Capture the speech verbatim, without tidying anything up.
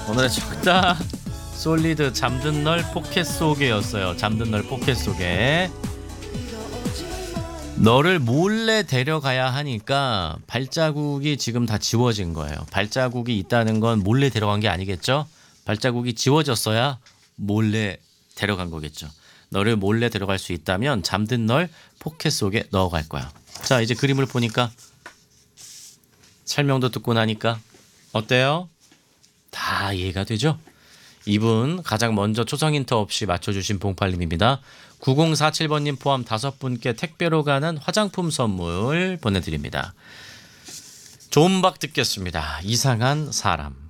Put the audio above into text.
오늘의 정답 솔리드 잠든 널 포켓 속에였어요. 잠든 널 포켓 속에. 너를 몰래 데려가야 하니까 발자국이 지금 다 지워진 거예요. 발자국이 있다는 건 몰래 데려간 게 아니겠죠? 발자국이 지워졌어야 몰래 데려간 거겠죠. 너를 몰래 데려갈 수 있다면 잠든 널 포켓 속에 넣어갈 거야. 자, 이제 그림을 보니까 설명도 듣고 나니까 어때요? 다 이해가 되죠? 이분 가장 먼저 초성 힌트 없이 맞춰주신 봉팔님입니다. 구공사칠 번님 포함 다섯 분께 택배로 가는 화장품 선물 보내드립니다. 좋은 박 듣겠습니다. 이상한 사람.